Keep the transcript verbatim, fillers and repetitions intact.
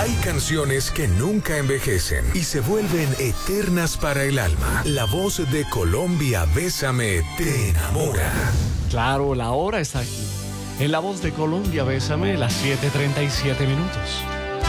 Hay canciones que nunca envejecen y se vuelven eternas para el alma. La voz de Colombia, Bésame, te enamora. Claro, la hora está aquí. En la voz de Colombia, Bésame, las siete treinta y siete minutos.